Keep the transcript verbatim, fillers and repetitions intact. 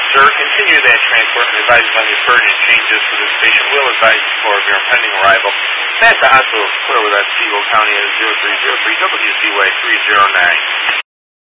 Sir, continue that transport and advise of any pertinent changes for this patient. We'll advise you for your impending arrival. That's the hospital is clear with that Siegel County at zero three zero three W C Y three zero nine.